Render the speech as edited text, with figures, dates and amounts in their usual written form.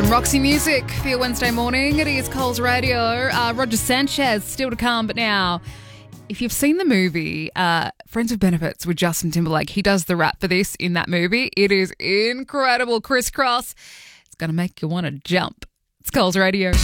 Some Roxy music for your Wednesday morning. It is Coles Radio. Roger Sanchez still to come, but now, if you've seen the movie Friends with Benefits with Justin Timberlake, he does the rap for this in that movie. It is incredible. Crisscross. It's going to make you want to jump. It's Coles Radio.